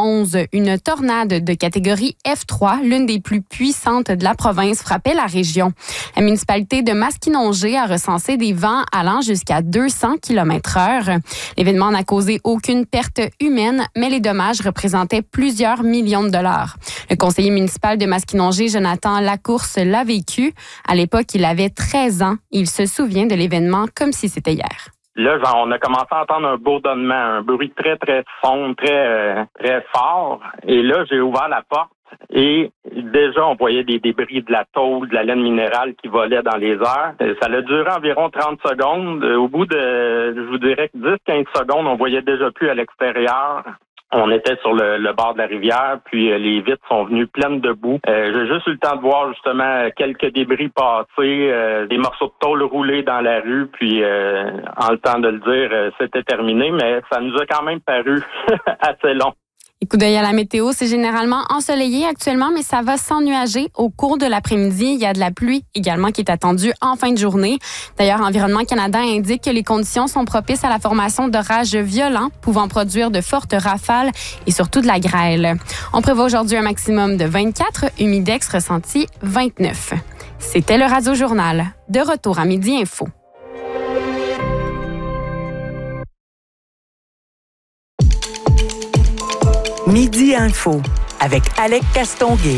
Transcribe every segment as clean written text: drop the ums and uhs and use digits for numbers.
2011, une tornade de catégorie F3, l'une des plus puissantes de la province, frappait la région. La municipalité de Maskinongé a recensé des vents allant jusqu'à 200 km/h. L'événement n'a causé aucune perte humaine, mais les dommages représentaient plusieurs millions de dollars. Le conseiller municipal de Maskinongé, Jonathan Lacourse, l'a vécu. À l'époque, il avait 13 ans. Il se souvient de l'événement comme si c'était hier. Là, on a commencé à entendre un bourdonnement, un bruit très, très sombre, très fort. Et là, j'ai ouvert la porte et déjà, on voyait des débris de la tôle, de la laine minérale qui volaient dans les airs. Ça a duré environ 30 secondes. Au bout de, je vous dirais, 10-15 secondes, on voyait déjà plus à l'extérieur. On était sur le bord de la rivière, puis les vitres sont venues pleines de boue. J'ai juste eu le temps de voir justement quelques débris passer, des morceaux de tôle roulés dans la rue, puis en le temps de le dire, c'était terminé, mais ça nous a quand même paru assez long. Et coup d'œil à la météo, c'est généralement ensoleillé actuellement, mais ça va s'ennuager au cours de l'après-midi. Il y a de la pluie également qui est attendue en fin de journée. D'ailleurs, Environnement Canada indique que les conditions sont propices à la formation d'orages violents, pouvant produire de fortes rafales et surtout de la grêle. On prévoit aujourd'hui un maximum de 24, humidex ressenti 29. C'était le Radio Journal. De retour à Midi Info. Midi Info avec Alec Castonguay.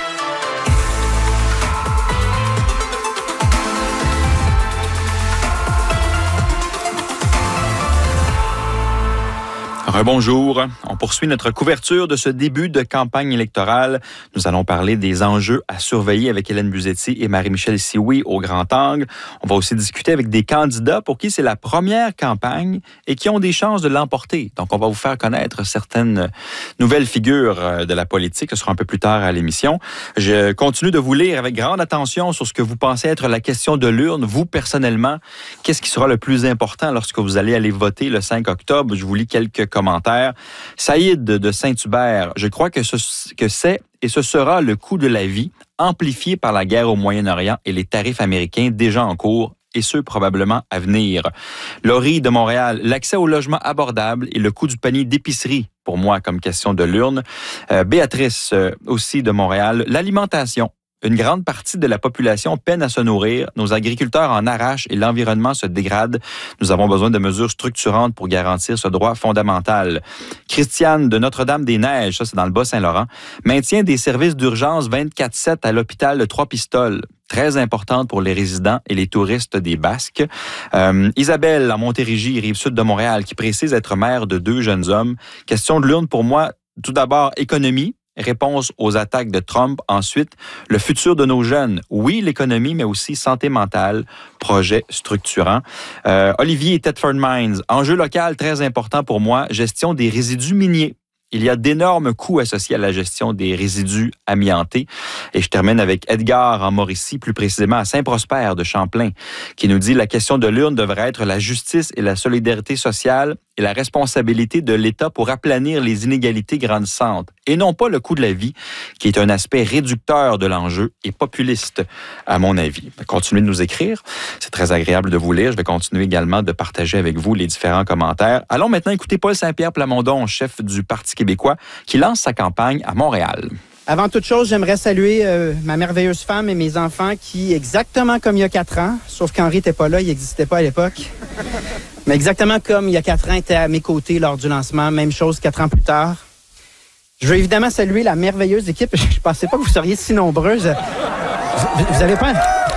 Rebonjour. On poursuit notre couverture de ce début de campagne électorale. Nous allons parler des enjeux à surveiller avec Hélène Buzzetti et Marie-Michel Sioui au Grand Angle. On va aussi discuter avec des candidats pour qui c'est la première campagne et qui ont des chances de l'emporter. Donc, on va vous faire connaître certaines nouvelles figures de la politique. Ce sera un peu plus tard à l'émission. Je continue de vous lire avec grande attention sur ce que vous pensez être la question de l'urne. Vous, personnellement, qu'est-ce qui sera le plus important lorsque vous allez aller voter le 5 octobre? Je vous lis quelques commentaires. Saïd de Saint-Hubert, je crois que c'est et ce sera le coût de la vie amplifié par la guerre au Moyen-Orient et les tarifs américains déjà en cours et ceux probablement à venir. Laurie de Montréal, l'accès au logement abordable et le coût du panier d'épicerie, pour moi, comme question de l'urne. Béatrice, aussi de Montréal, l'alimentation. Une grande partie de la population peine à se nourrir. Nos agriculteurs en arrachent et l'environnement se dégrade. Nous avons besoin de mesures structurantes pour garantir ce droit fondamental. Christiane de Notre-Dame-des-Neiges, ça c'est dans le Bas-Saint-Laurent, maintient des services d'urgence 24/7 à l'hôpital de Trois-Pistoles. Très importante pour les résidents et les touristes des Basques. Isabelle, en Montérégie, Rive-Sud de Montréal, qui précise être mère de 2 jeunes hommes. Question de l'urne pour moi, tout d'abord, économie. Réponse aux attaques de Trump. Ensuite, le futur de nos jeunes. Oui, l'économie, mais aussi santé mentale, projet structurant. Olivier Thetford Mines. Enjeu local très important pour moi, gestion des résidus miniers. Il y a d'énormes coûts associés à la gestion des résidus amiantés. Et je termine avec Edgar en Mauricie, plus précisément à Saint-Prosper de Champlain, qui nous dit « La question de l'urne devrait être la justice et la solidarité sociale et la responsabilité de l'État pour aplanir les inégalités grandissantes, et non pas le coût de la vie, qui est un aspect réducteur de l'enjeu et populiste, à mon avis. » Continuez de nous écrire. C'est très agréable de vous lire. Je vais continuer également de partager avec vous les différents commentaires. Allons maintenant écouter Paul Saint-Pierre Plamondon, chef du Parti québécois, qui lance sa campagne à Montréal. Avant toute chose, j'aimerais saluer ma merveilleuse femme et mes enfants qui, exactement comme il y a 4 ans, sauf qu'Henri n'était pas là, il n'existait pas à l'époque, mais exactement comme il y a 4 ans, était à mes côtés lors du lancement. Même chose 4 ans plus tard. Je veux évidemment saluer la merveilleuse équipe. Je ne pensais pas que vous seriez si nombreuses. Vous n'avez pas...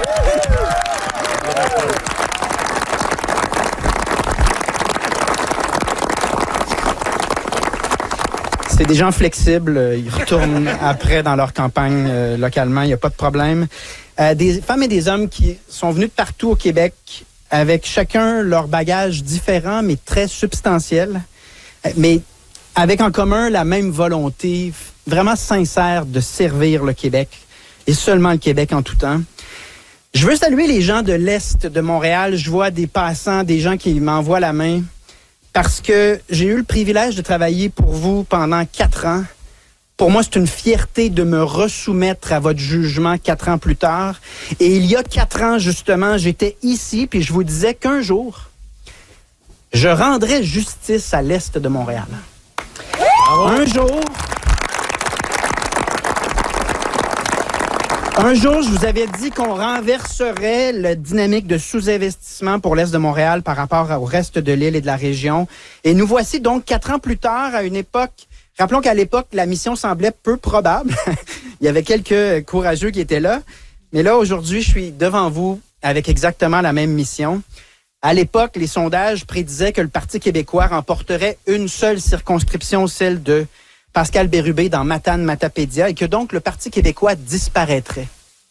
C'est des gens flexibles. Ils retournent après dans leur campagne localement. Il n'y a pas de problème. Des femmes et des hommes qui sont venus de partout au Québec avec chacun leur bagage différent, mais très substantiel, mais avec en commun la même volonté vraiment sincère de servir le Québec, et seulement le Québec en tout temps. Je veux saluer les gens de l'Est de Montréal. Je vois des passants, des gens qui m'envoient la main, parce que j'ai eu le privilège de travailler pour vous pendant 4 ans. Pour moi, c'est une fierté de me resoumettre à votre jugement 4 ans plus tard. Et il y a 4 ans, justement, j'étais ici, puis je vous disais qu'un jour, je rendrais justice à l'Est de Montréal. Un jour, je vous avais dit qu'on renverserait la dynamique de sous-investissement pour l'Est de Montréal par rapport au reste de l'île et de la région. Et nous voici donc 4 ans plus tard à une époque. Rappelons qu'à l'époque, la mission semblait peu probable. Il y avait quelques courageux qui étaient là. Mais là, aujourd'hui, je suis devant vous avec exactement la même mission. À l'époque, les sondages prédisaient que le Parti québécois remporterait une seule circonscription, celle de Pascal Bérubé dans Matane-Matapédia, et que donc le Parti québécois disparaîtrait.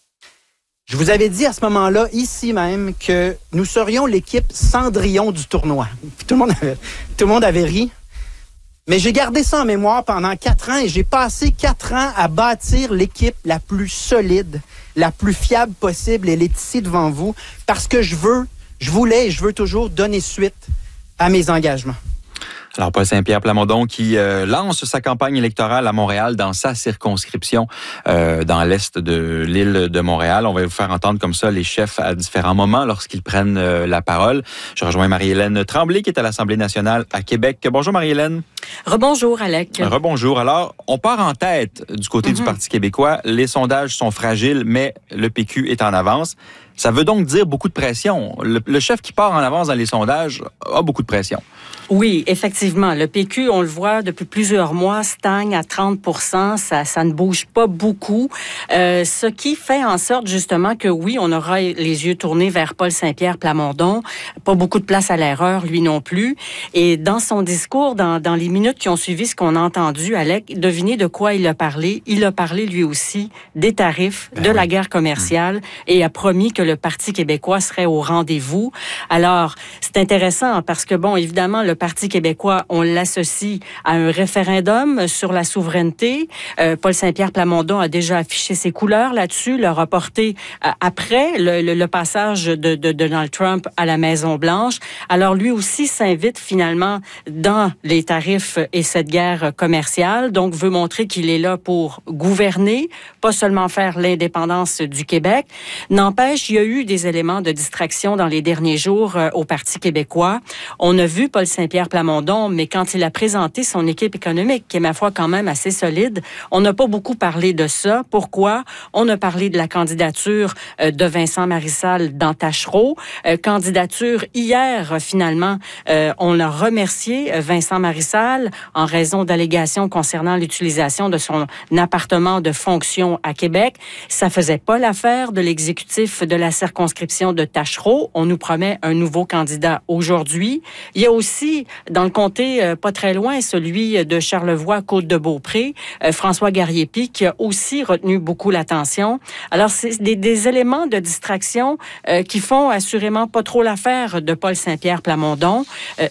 Je vous avais dit à ce moment-là, ici même, que nous serions l'équipe Cendrillon du tournoi. Tout le monde avait ri. Mais j'ai gardé ça en mémoire pendant 4 ans et j'ai passé 4 ans à bâtir l'équipe la plus solide, la plus fiable possible. Elle est ici devant vous parce que je voulais et je veux toujours donner suite à mes engagements. Alors, Paul Saint-Pierre Plamondon qui lance sa campagne électorale à Montréal dans sa circonscription dans l'est de l'île de Montréal. On va vous faire entendre comme ça les chefs à différents moments lorsqu'ils prennent la parole. Je rejoins Marie-Hélène Tremblay qui est à l'Assemblée nationale à Québec. Bonjour Marie-Hélène. Rebonjour Alec. Rebonjour. Alors, on part en tête du côté du Parti québécois. Les sondages sont fragiles, mais le PQ est en avance. Ça veut donc dire beaucoup de pression. Le chef qui part en avance dans les sondages a beaucoup de pression. Oui, effectivement. Le PQ, on le voit depuis plusieurs mois, stagne à 30 %. Ça ne bouge pas beaucoup. Ce qui fait en sorte justement que oui, on aura les yeux tournés vers Paul Saint-Pierre Plamondon. Pas beaucoup de place à l'erreur, lui non plus. Et dans son discours, dans les minutes qui ont suivi ce qu'on a entendu, Alec, devinez de quoi il a parlé. Il a parlé lui aussi des tarifs, de la guerre commerciale et a promis que le Parti québécois serait au rendez-vous. Alors, c'est intéressant parce que, bon, évidemment, le Parti québécois, on l'associe à un référendum sur la souveraineté. Paul Saint-Pierre Plamondon a déjà affiché ses couleurs là-dessus, l'a reporté après le passage de Donald Trump à la Maison-Blanche. Alors, lui aussi s'invite finalement dans les tarifs et cette guerre commerciale, donc veut montrer qu'il est là pour gouverner, pas seulement faire l'indépendance du Québec. N'empêche, il y a eu des éléments de distraction dans les derniers jours au Parti québécois. On a vu Paul Saint-Pierre Plamondon, mais quand il a présenté son équipe économique, qui est, ma foi, quand même assez solide, on n'a pas beaucoup parlé de ça. Pourquoi? On a parlé de la candidature de Vincent Marissal dans Tachereau. Candidature hier, finalement, on a remercié Vincent Marissal en raison d'allégations concernant l'utilisation de son appartement de fonction à Québec. Ça faisait pas l'affaire de l'exécutif de la circonscription de Tachereau. On nous promet un nouveau candidat aujourd'hui. Il y a aussi, dans le comté pas très loin, celui de Charlevoix-Côte-de-Beaupré, François Garriépi, qui a aussi retenu beaucoup l'attention. Alors, c'est des éléments de distraction qui font assurément pas trop l'affaire de Paul Saint-Pierre Plamondon.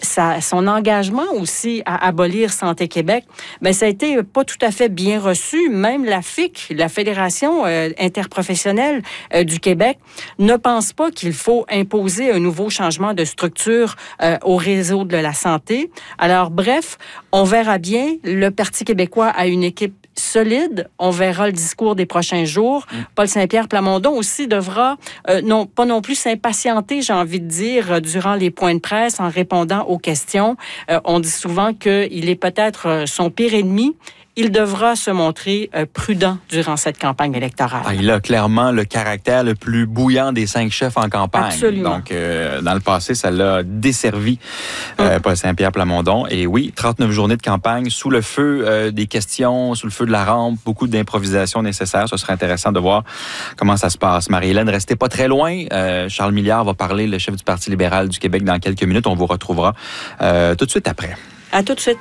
Son engagement aussi à abolir Santé Québec, ben, ça a été pas tout à fait bien reçu. Même la FIC, la Fédération interprofessionnelle du Québec, ne pense pas qu'il faut imposer un nouveau changement de structure au réseau de la santé. Alors, bref, on verra bien. Le Parti québécois a une équipe solide. On verra le discours des prochains jours. Paul Saint-Pierre Plamondon aussi devra pas non plus s'impatienter, j'ai envie de dire, durant les points de presse en répondant aux questions. On dit souvent qu'il est peut-être son pire ennemi. Il devra se montrer prudent durant cette campagne électorale. Il a clairement le caractère le plus bouillant des 5 chefs en campagne. Absolument. Donc, dans le passé, ça l'a desservi, Paul Saint-Pierre Plamondon. Et oui, 39 journées de campagne, sous le feu des questions, sous le feu de la rampe, beaucoup d'improvisation nécessaire. Ce serait intéressant de voir comment ça se passe. Marie-Hélène, restez pas très loin. Charles Milliard va parler, le chef du Parti libéral du Québec, dans quelques minutes. On vous retrouvera tout de suite après. À tout de suite.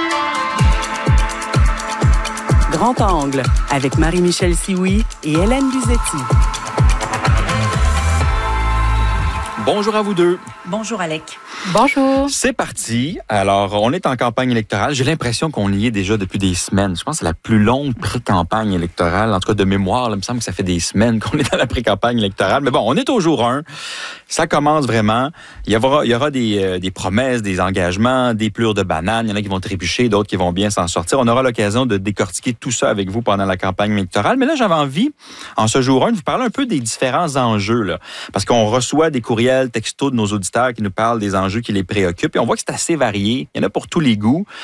Grand Angle avec Marie-Michel Sioui et Hélène Buzetti. Bonjour à vous deux. Bonjour Alec. Bonjour. C'est parti. Alors, on est en campagne électorale. J'ai l'impression qu'on y est déjà depuis des semaines. Je pense que c'est la plus longue pré-campagne électorale. En tout cas, de mémoire, il me semble que ça fait des semaines qu'on est dans la pré-campagne électorale. Mais bon, on est au jour 1. Ça commence vraiment. Il y aura des promesses, des engagements, des plures de bananes. Il y en a qui vont trébucher, d'autres qui vont bien s'en sortir. On aura l'occasion de décortiquer tout ça avec vous pendant la campagne électorale. Mais là, j'avais envie, en ce jour 1, de vous parler un peu des différents enjeux, là. Parce qu'on reçoit des courriels, textos de nos auditeurs qui nous parlent des enjeux qui les préoccupent. Et on voit que c'est assez varié. Il y en a pour tous les goûts.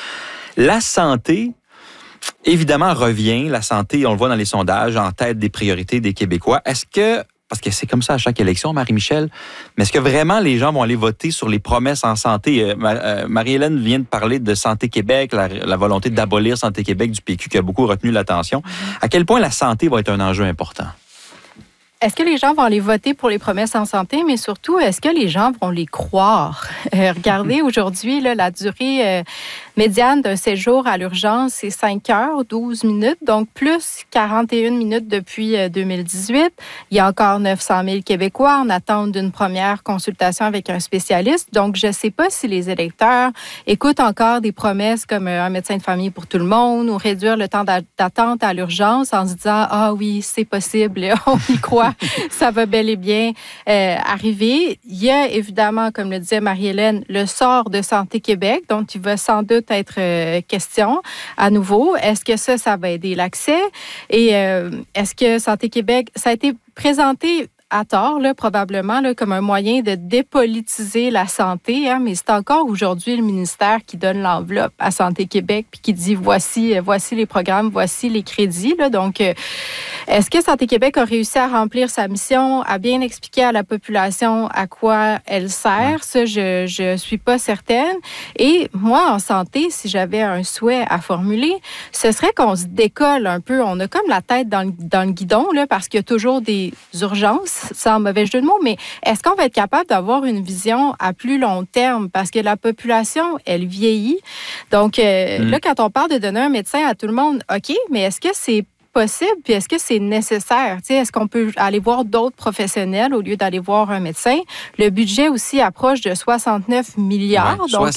La santé, évidemment, revient. La santé, on le voit dans les sondages, en tête des priorités des Québécois. Parce que c'est comme ça à chaque élection, Marie-Michel, mais est-ce que vraiment les gens vont aller voter sur les promesses en santé? Marie-Hélène vient de parler de Santé Québec, la volonté d'abolir Santé Québec du PQ qui a beaucoup retenu l'attention. À quel point la santé va être un enjeu important? Est-ce que les gens vont aller voter pour les promesses en santé, mais surtout, est-ce que les gens vont les croire? Regardez, aujourd'hui, là, la durée médiane d'un séjour à l'urgence, c'est 5 heures, 12 minutes, donc plus 41 minutes depuis 2018. Il y a encore 900 000 Québécois en attente d'une première consultation avec un spécialiste. Donc, je ne sais pas si les électeurs écoutent encore des promesses comme un médecin de famille pour tout le monde ou réduire le temps d'attente à l'urgence en se disant « Ah oui, c'est possible, on y croit ». Ça va bel et bien arriver. Il y a évidemment, comme le disait Marie-Hélène, le sort de Santé Québec, dont il va sans doute être question à nouveau. Est-ce que ça va aider l'accès? Et est-ce que Santé Québec, ça a été présenté à tort, là, probablement, là, comme un moyen de dépolitiser la santé, hein, mais c'est encore aujourd'hui le ministère qui donne l'enveloppe à Santé Québec puis qui dit voici les programmes, voici les crédits. Là. Donc, est-ce que Santé Québec a réussi à remplir sa mission, à bien expliquer à la population à quoi elle sert? Ça, je suis pas certaine. Et moi, en santé, si j'avais un souhait à formuler, ce serait qu'on se décolle un peu. On a comme la tête dans le guidon, là, parce qu'il y a toujours des urgences, sans mauvais jeu de mots, mais est-ce qu'on va être capable d'avoir une vision à plus long terme? Parce que la population, elle vieillit. Donc, là, quand on parle de donner un médecin à tout le monde, OK, mais est-ce que c'est possible? Puis est-ce que c'est nécessaire? Tu sais, est-ce qu'on peut aller voir d'autres professionnels au lieu d'aller voir un médecin? Le budget aussi approche de 69 milliards. Ouais, donc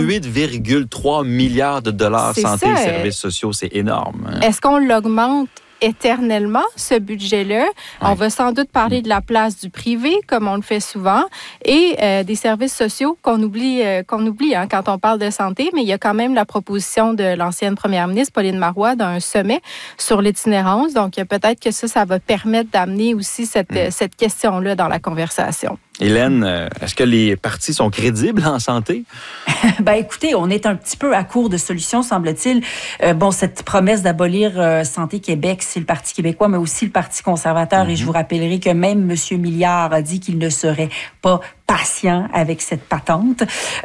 68,3 milliards de dollars santé et services sociaux, c'est énorme. Hein? Est-ce qu'on l'augmente éternellement, ce budget-là? Ouais. On va sans doute parler de la place du privé, comme on le fait souvent, et des services sociaux qu'on oublie hein, quand on parle de santé, mais il y a quand même la proposition de l'ancienne première ministre, Pauline Marois, d'un sommet sur l'itinérance. Donc, peut-être que ça va permettre d'amener aussi cette question-là dans la conversation. Hélène, est-ce que les partis sont crédibles en santé? Ben, écoutez, on est un petit peu à court de solutions, semble-t-il. Cette promesse d'abolir Santé Québec, c'est le Parti québécois, mais aussi le Parti conservateur. Et je vous rappellerai que même M. Milliard a dit qu'il ne serait pas patient avec cette patente.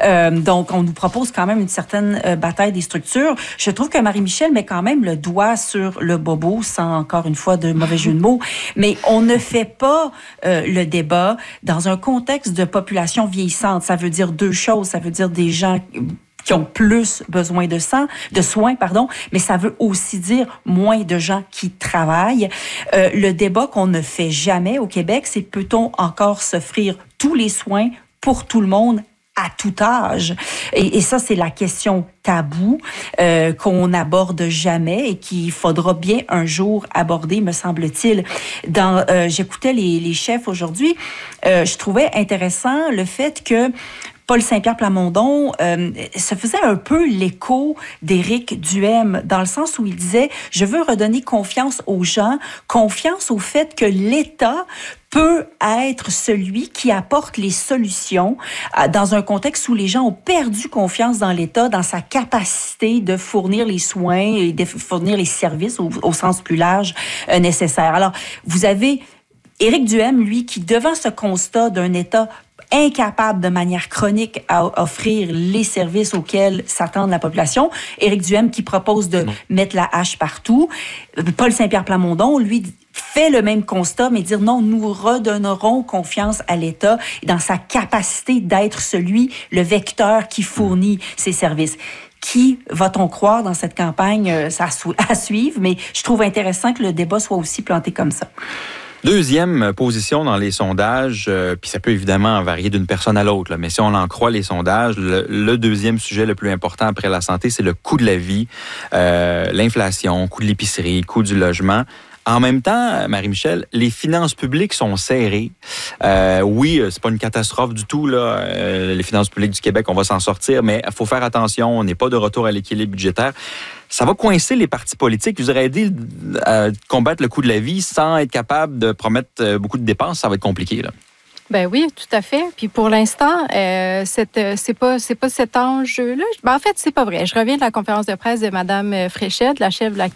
Donc, on nous propose quand même une certaine bataille des structures. Je trouve que Marie-Michel met quand même le doigt sur le bobo, sans encore une fois de mauvais jeu de mots. Mais on ne fait pas le débat dans un contexte de population vieillissante. Ça veut dire deux choses. Ça veut dire des gens qui ont plus besoin de soins, mais ça veut aussi dire moins de gens qui travaillent. Le débat qu'on ne fait jamais au Québec, c'est peut-on encore s'offrir tous les soins pour tout le monde à tout âge? Et ça, c'est la question taboue qu'on n'aborde jamais et qu'il faudra bien un jour aborder, me semble-t-il. J'écoutais les chefs aujourd'hui. Je trouvais intéressant le fait que Paul Saint-Pierre Plamondon se faisait un peu l'écho d'Éric Duhem, dans le sens où il disait « Je veux redonner confiance aux gens, confiance au fait que l'État peut être celui qui apporte les solutions dans un contexte où les gens ont perdu confiance dans l'État, dans sa capacité de fournir les soins et de fournir les services au sens plus large nécessaires. » Alors, vous avez Éric Duhem, lui, qui, devant ce constat d'un État incapable de manière chronique à offrir les services auxquels s'attend la population. Éric Duhem qui propose de mettre la hache partout. Paul Saint-Pierre Plamondon, lui, fait le même constat, mais dire non, nous redonnerons confiance à l'État dans sa capacité d'être le vecteur qui fournit ces services. Qui va-t-on croire dans cette campagne? Ça à suivre, mais je trouve intéressant que le débat soit aussi planté comme ça. Deuxième position dans les sondages, puis ça peut évidemment varier d'une personne à l'autre, là, mais si on en croit les sondages, le deuxième sujet le plus important après la santé, c'est le coût de la vie, l'inflation, coût de l'épicerie, coût du logement. En même temps, Marie-Michel, les finances publiques sont serrées. Oui, c'est pas une catastrophe du tout, là. Les finances publiques du Québec, on va s'en sortir, mais il faut faire attention, on n'est pas de retour à l'équilibre budgétaire. Ça va coincer les partis politiques. Vous aurez aidé à combattre le coût de la vie sans être capable de promettre beaucoup de dépenses. Ça va être compliqué, là. Ben oui, tout à fait. Puis pour l'instant, c'est pas cet enjeu-là. En fait, c'est pas vrai. Je reviens de la conférence de presse de Mme Fréchette, la chef de la